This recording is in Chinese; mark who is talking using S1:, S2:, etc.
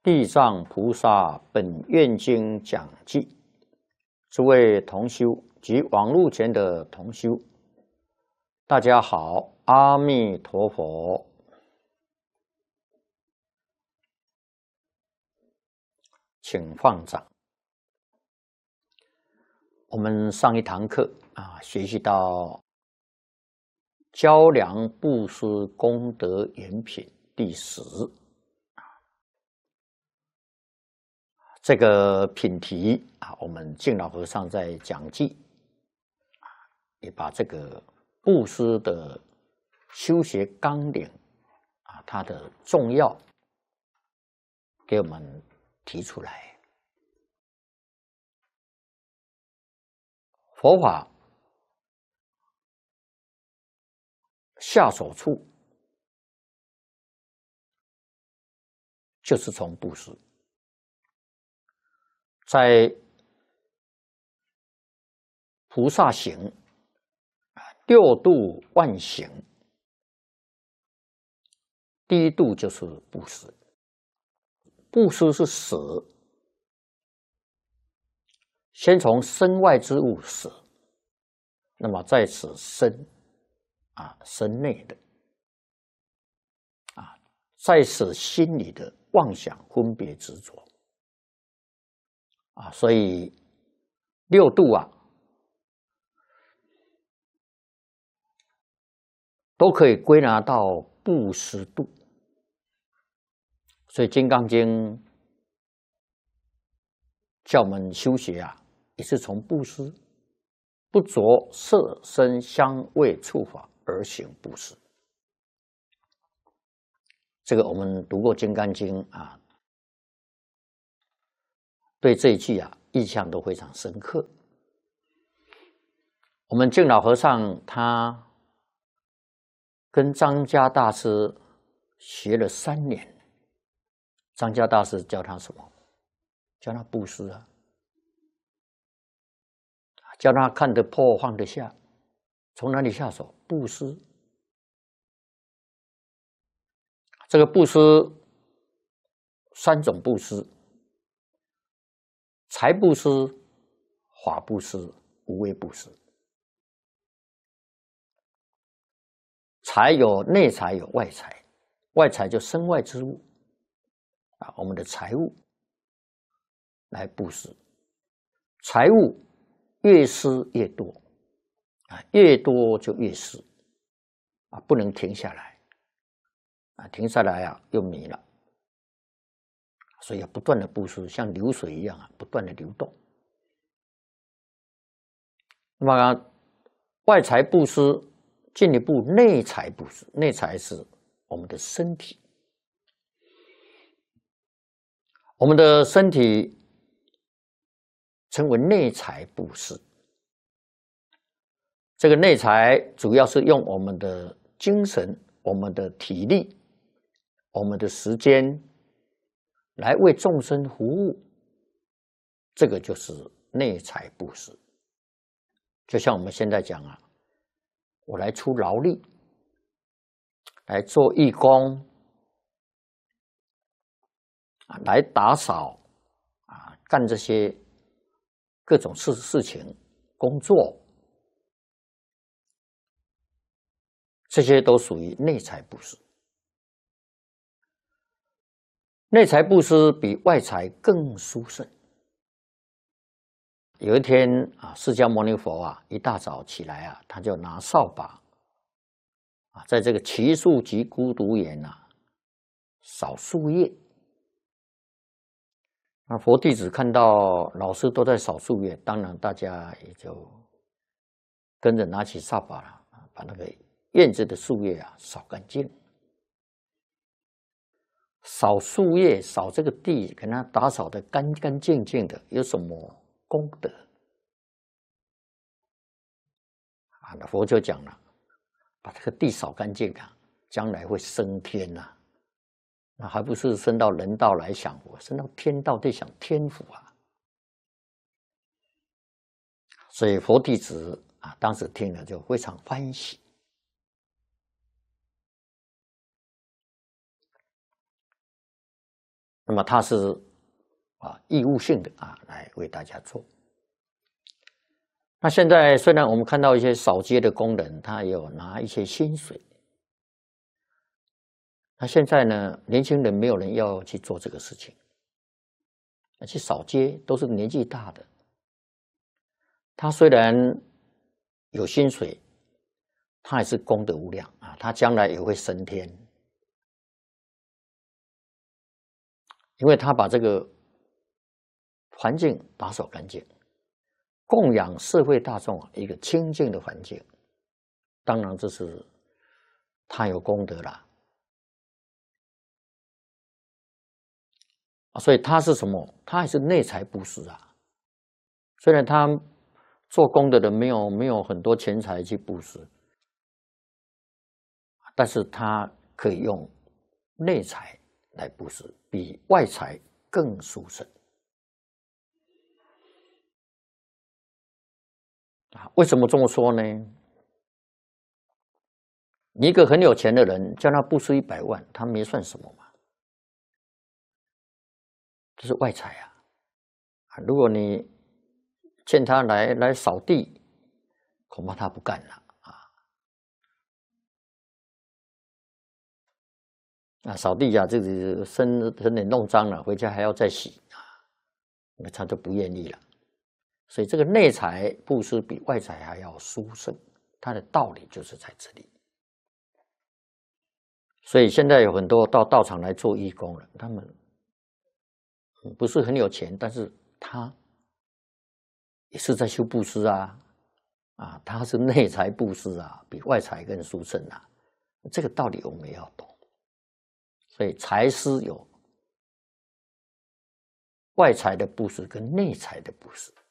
S1: 地藏菩萨本愿经讲记，诸位同修及网络前的同修，大家好，阿弥陀佛。请放掌。我们上一堂课学习到较量布施功德圆品第10。这个品题我们净老和尚在讲记也把这个布施的修学纲领它的重要给我们提出来。佛法下手处就是从布施。在菩萨行6度万行，第一度就是布施。布施是舍，先从身外之物舍，那么在此身身内的在此心里的妄想分别执着所以6度都可以归纳到布施度。所以《金刚经》叫我们修学也是从布施，不着色声香味触法而行布施。这个我们读过《金刚经》对这一句印象都非常深刻。我们净老和尚他跟张家大师学了3年。张家大师教他什么？教他布施教他看得破放得下。从哪里下手？布施。这个布施3种布施：财布施、法布施、无畏布施。财有内财有外财，外财就身外之物我们的财物来布施。财物越施越多越多就越施不能停下来停下来又没了。所以要不断的布施，像流水一样不断的流动。那么外财布施，进一步内财布施。内财是我们的身体，我们的身体称为内财布施。这个内财主要是用我们的精神、我们的体力、我们的时间来为众生服务，这个就是内财布施。就像我们现在讲我来出劳力，来做义工来打扫干这些各种事情工作，这些都属于内财布施。内财布施比外财更殊胜。有一天释迦牟尼佛一大早起来他就拿扫把在这个祇树及孤独园扫树叶。那佛弟子看到老师都在扫树叶，当然大家也就跟着拿起扫把把那个院子的树叶扫干净。扫树叶，扫这个地，给它打扫得干干净净的，有什么功德那佛就讲了，把这个地扫干净将来会升天那还不是升到人道来享福，升到天道得享天福所以佛弟子当时听了就非常欢喜。 那么它是义务性的来为大家做。那现在虽然我们看到一些扫街的工人，他有拿一些薪水，那现在呢，年轻人没有人要去做这个事情，去扫街都是年纪大的，他虽然有薪水，他也是功德无量他将来也会升天，因为他把这个环境打扫干净。供养社会大众一个清净的环境，当然这是他有功德啦。所以他是什么？他还是内财布施虽然他做功德的没有很多钱财去布施，但是他可以用内财来布施，比外财更殊胜。为什么这么说呢？你一个很有钱的人，叫他布施100万，他没算什么嘛，这是外财如果你欠他来扫地，恐怕他不干了扫地自己身体弄脏了，回家还要再洗那他就不愿意了。所以这个内财布施比外财还要殊胜，它的道理就是在这里。所以现在有很多到道场来做义工了，他们不是很有钱，但是他也是在修布施他是内财布施比外财更殊胜这个道理我们要懂。所以财施有外财的布施跟内财的布施。